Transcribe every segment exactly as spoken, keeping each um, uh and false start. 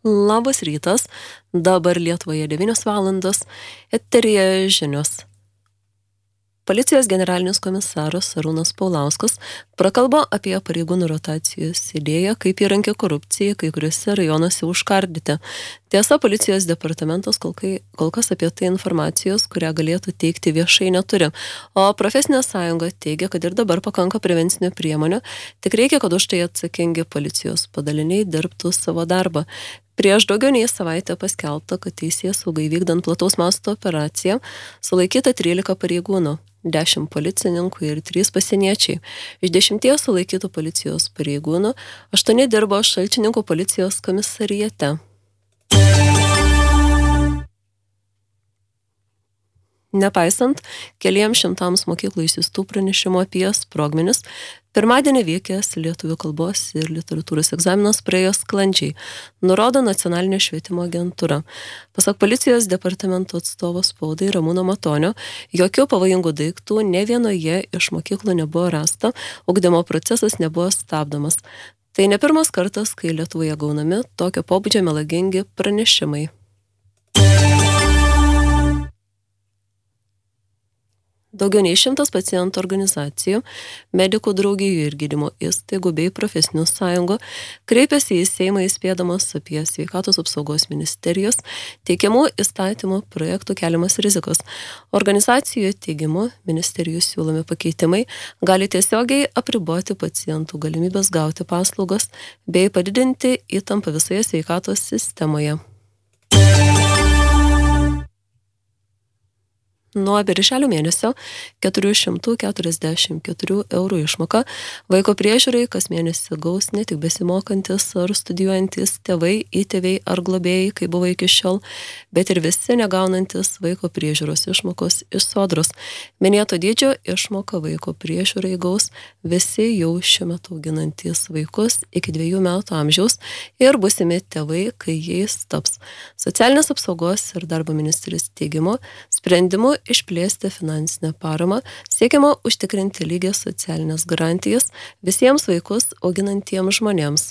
Labas rytas, dabar Lietuvoje devynios valandos, eteryje žinios. Policijos generalinis komisaras Arūnas Paulauskas prakalbo apie pareigūnų rotacijos idėją kaip įrankį korupcijai kai kuriuose rajonuose užkardyti. Tiesa, policijos departamentas kol, kai, kol kas apie tai informacijos, kurią galėtų teikti viešai neturi. O profesinė sąjunga teigia, kad ir dabar pakanka prevencinių priemonių, tik reikia, kad už tai atsakingi policijos padaliniai dirbtų savo darbą. Prieš daugiau nei savaitę paskelbta, kad teisėsaugai vykdant plataus masto operaciją sulaikyta trylika pareigūnų, dešimt policininkų ir trys pasieniečiai. Iš dešimties sulaikytų policijos pareigūnų aštuoni dirbo Šalčininkų policijos komisariate. Nepaisant keliems šimtams mokyklų išsiųstų pranešimų apie sprogmenis, pirmadienį vykęs lietuvių kalbos ir literatūros egzaminas praėjo sklandžiai, nurodo Nacionalinė švietimo agentūra. Pasak policijos departamento atstovo spaudai Ramūno Matonio, jokių pavojingų daiktų ne vienoje iš mokyklų nebuvo rasta, ugdymo procesas nebuvo stabdomas. Tai ne pirmas kartas, kai Lietuvoje gaunami tokio pobūdžio melagingi pranešimai. Daugiau nei šimtas pacientų organizacijų, medikų draugijų ir gydymo įstaigų bei profesinių sąjungų kreipėsi į Seimą įspėdamas apie sveikatos apsaugos ministerijos teikiamų įstatymų projektų keliamas rizikas. Organizacijų teigimu ministerijų siūlomi pakeitimai gali tiesiogiai apriboti pacientų galimybės gauti paslaugas bei padidinti įtampą visoje sveikatos sistemoje. Nuo birželio mėnesio keturi šimtai keturiasdešimt keturi eurų išmoka vaiko priežiūrai kas mėnesį gaus ne tik besimokantis ar studijuojantis tėvai, įtėviai ar globėjai, kaip buvo iki šiol, bet ir visi negaunantis vaiko priežiūros išmokos iš Sodros. Minėto dydžio išmoka vaiko priežiūrai gaus visi jau šiuo metu auginantys vaikus iki dviejų metų amžiaus ir būsimi tėvai, kai jais taps. Socialinės apsaugos ir darbo ministrės teigimu, sprendimu išplėsti finansinę paramą, siekiama užtikrinti lygias socialinės garantijas visiems vaikus auginantiems žmonėms.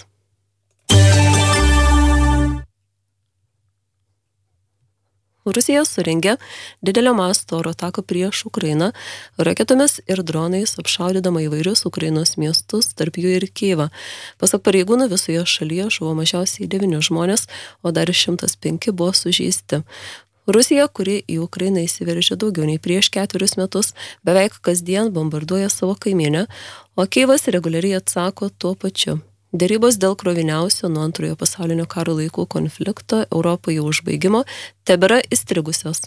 Rusija surengė didelio masto oro ataką prieš Ukrainą, raketomis ir dronais apšaudydama įvairius Ukrainos miestus, tarp jų ir Kijevą. Pasak pareigūnų, visoje šalyje žuvo mažiausiai devyni žmonės, o dar šimtas penki buvo sužeisti. Rusija, kuri į Ukrainą įsiveržė daugiau nei prieš ketverius metus, beveik kasdien bombarduoja savo kaimynę, o Kijevas reguliariai atsako tuo pačiu. Derybos dėl kroviniausio nuo antrojo pasaulinio karo laikų konflikto Europoje užbaigimo tebėra įstrigusios.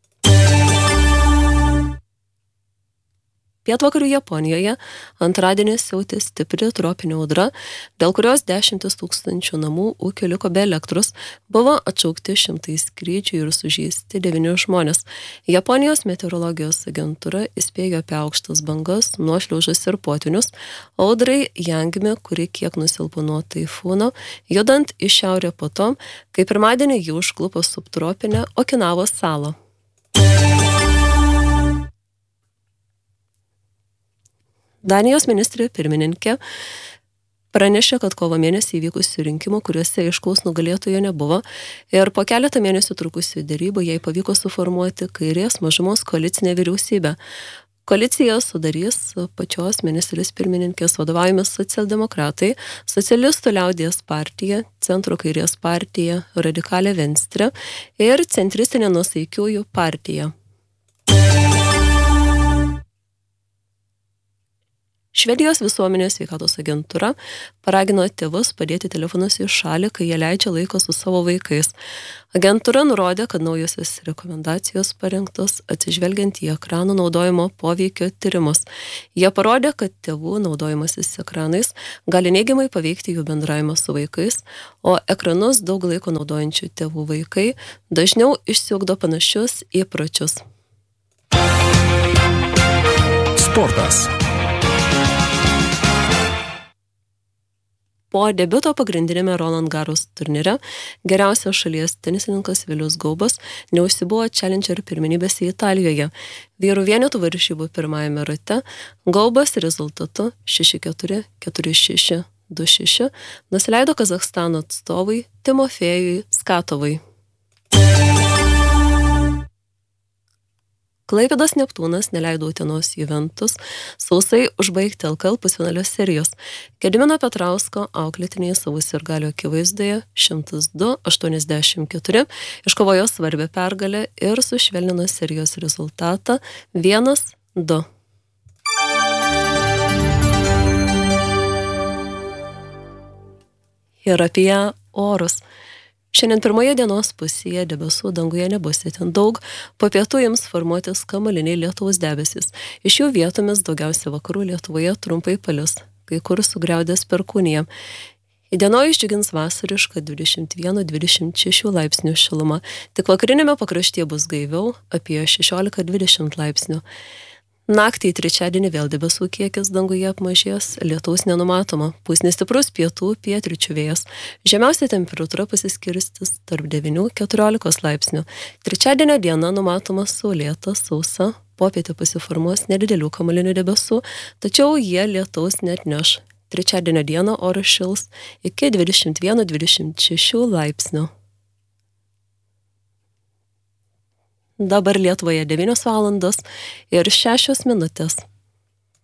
Pietvakarių Japonijoje antradienį siautė stipri tropinė audra, dėl kurios dešimtis tūkstančių namų ūkių liko be elektros, buvo atšaukti šimtai skrydžių ir sužeisti devyni žmonės. Japonijos meteorologijos agentūra įspėjo apie aukštas bangas, nuošliaužas ir potvinius, audrai Jangmi, kuri kiek nusilpo nuo taifūno, judant į šiaurę po to, kai pirmadienį jį užklupo subtropinę Okinavos salą. Danijos ministrė pirmininkė pranešė, kad kovo mėnesį įvykusių rinkimų, kuriuose aiškaus nugalėtojo nebuvo, ir po keletą mėnesių trukusių derybų jai pavyko suformuoti kairės mažumos koalicinę vyriausybę. Koaliciją sudarys pačios ministrės pirmininkės vadovaujami socialdemokratai, socialistų liaudies partija, centro kairės partija, radikalė Venstre ir centristinė nuosaikiųjų partija. Švedijos visuomenės sveikatos agentūra paragino tėvus padėti telefonus į šalį, kai jie leidžia laiko su savo vaikais. Agentūra nurodė, kad naujosios rekomendacijos parengtos atsižvelgiant į ekranų naudojimo poveikio tyrimus. Jie parodė, kad tėvų naudojimasis ekranais gali neigiamai paveikti jų bendravimą su vaikais, o ekranus daug laiko naudojančių tėvų vaikai dažniau išsiugdo panašius įpročius. Sportas. Po debiuto pagrindinėme Roland Garros turnyre geriausias šalies tenisininkas Vilius Gaubas neužsibuvo Challenger pirmenybėse Italijoje. Vyrų vienetų varžybų pirmajame rate Gaubas rezultatu šeši keturi, keturi šeši, du šeši nusileido Kazachstano atstovai Timofėjui Skatovui. Klaipėdos Neptūnas neleido Utenos Juventus sausai užbaigti L K L pusfinalio serijos. Gedimino Petrausko auklėtiniai savo sirgalio akivaizdoje šimtas du aštuoniasdešimt keturi iškovojo svarbią pergalę ir sušvelnino serijos rezultatą vienas du. Ir apie orus. Šiandien pirmoje dienos pusėje debesų danguje nebus itin daug, po pietų ims formuotis kamuoliniai lietaus debesys. Iš jų vietomis daugiausia vakarų Lietuvoje trumpai palis, kai kur sugriaudės perkūnija. Įdienojus džiugins vasariška dvidešimt vienas dvidešimt šeši laipsnių šiluma, tik vakarinėme pakraštyje bus gaiviau apie šešiolika dvidešimt laipsnių. Naktį į trečiadienį vėl debesų kiekis danguje apmažės, lietaus nenumatoma, pūs nestiprus pietų pietryčių vėjas. Žemiausia temperatūra pasiskirstys tarp devynių keturiolikos laipsnių. Trečiadienio diena numatoma saulėta, sausa, popietę pasiformuos nedidelių kamuolinių debesų, tačiau jie lietaus neatneš. Trečiadienio dieną oras šils iki dvidešimt vienas dvidešimt šeši laipsnių. Dabar Lietuvoje devynios valandos ir šešios minutės.